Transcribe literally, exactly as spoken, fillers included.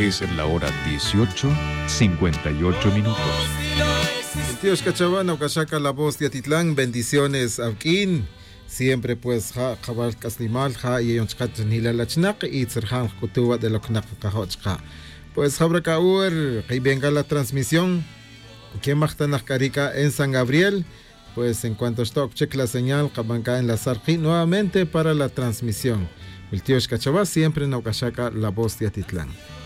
Es la hora dieciocho, cincuenta y ocho minutos. Tío Xcachabana, Ocachaca, la voz de Atitlán, bendiciones, Auquín. Siempre pues, ja, Jabal Caslimal, ja, y un chat Nila Lachnak, y Tzerhan Kutua de Loknak Kahochka. Pues, Jabra Kaur, que venga la transmisión, que Machtanach Carica en San Gabriel. Pues, en cuanto stock check la señal, Kabanka en la Sarji, nuevamente para la transmisión. El tío Xcachabá, siempre en Ocachaca, la voz de Atitlán.